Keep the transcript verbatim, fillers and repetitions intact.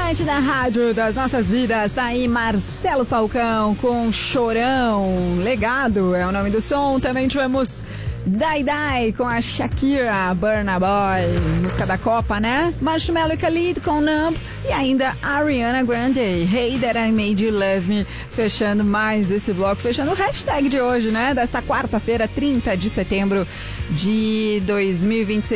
Atlântida, rádio das nossas vidas. Tá aí Marcelo Falcão com Chorão. Legado é o nome do som. Também tivemos Dai Dai com a Shakira, Burna Boy, música da Copa, né? Marshmello e Khalid com Numb. E ainda Ariana Grande, Hey That I Made You Love Me. Fechando mais esse bloco, fechando o hashtag de hoje, né? Desta quarta-feira, trinta de setembro de dois mil e vinte e seis.